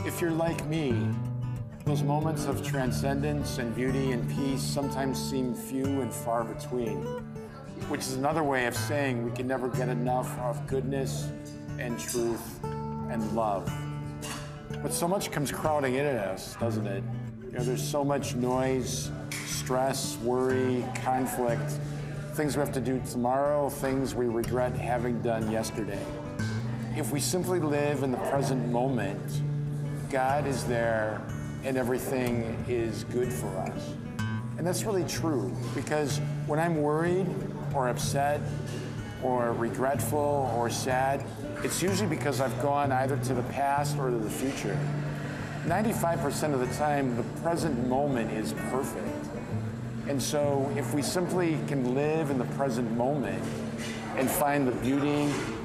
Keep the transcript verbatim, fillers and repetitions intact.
If you're like me, those moments of transcendence and beauty and peace sometimes seem few and far between, which is another way of saying we can never get enough of goodness and truth and love. But so much comes crowding in at us, doesn't it? You know, there's so much noise, stress, worry, conflict, things we have to do tomorrow, things we regret having done yesterday. If we simply live in the present moment, God is there and everything is good for us. And that's really true, because when I'm worried or upset or regretful or sad, it's usually because I've gone either to the past or to the future. ninety-five percent of the time, the present moment is perfect. And so if we simply can live in the present moment and find the beauty